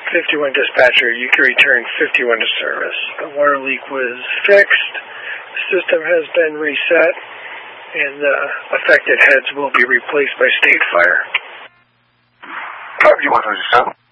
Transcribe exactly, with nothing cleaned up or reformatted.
fifty-one dispatcher, you can return fifty-one to service. The water leak was fixed, the system has been reset, and the affected heads will be replaced by State Fire. Five, you want to